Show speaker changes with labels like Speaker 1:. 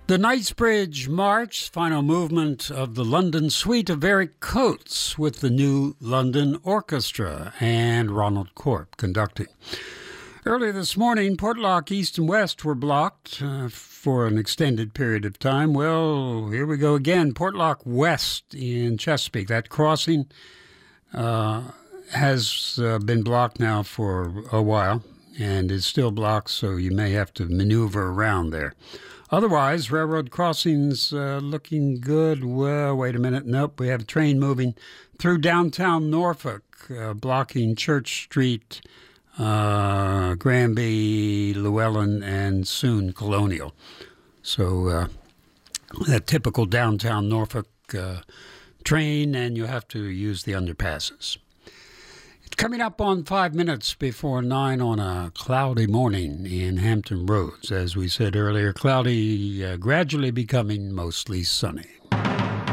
Speaker 1: The Knightsbridge March, final movement of the London Suite of Eric Coates with the New London Orchestra and Ronald Corp conducting. Earlier this morning, Portlock East and West were blocked for an extended period of time. Well, here we go again. Portlock West in Chesapeake. That crossing has been blocked now for a while and is still blocked, so you may have to maneuver around there. Otherwise, railroad crossings looking good. Well, wait a minute. Nope, we have a train moving through downtown Norfolk, blocking Church Street, Granby, Llewellyn, and soon Colonial. So that typical downtown Norfolk train, and you have to use the underpasses. Coming up on 5 minutes before 9 on a cloudy morning in Hampton Roads. As we said earlier, cloudy, gradually becoming mostly sunny.